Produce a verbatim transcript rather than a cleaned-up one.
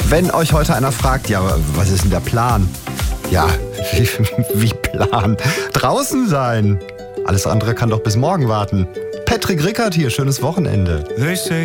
Wenn euch heute einer fragt, ja, was ist denn der Plan? Ja, wie, wie Plan? Draußen sein. Alles andere kann doch bis morgen warten. Patrick Rickert hier, schönes Wochenende.